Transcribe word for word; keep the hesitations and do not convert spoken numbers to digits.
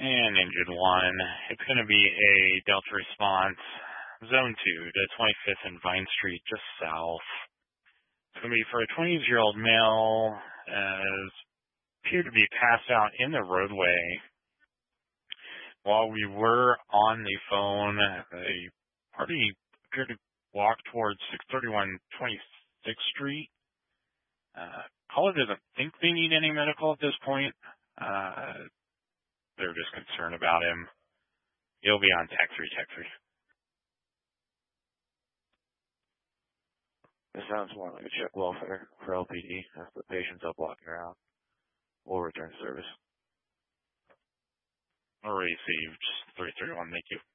And engine one, it's going to be a Delta response, zone two to twenty-fifth and Vine Street, just south. It's going to be for a twenty-year-old male, as appeared to be passed out in the roadway. While we were on the phone, the party appeared to walk towards six thirty-one twenty-sixth Street. Uh, caller doesn't think they need any medical at this point. Uh, they're just concerned about him. He'll be on tech three, tech three. This sounds more like a check welfare for L P D as the patient's up walking around. We'll return to service. Received three thirty-one, thank you.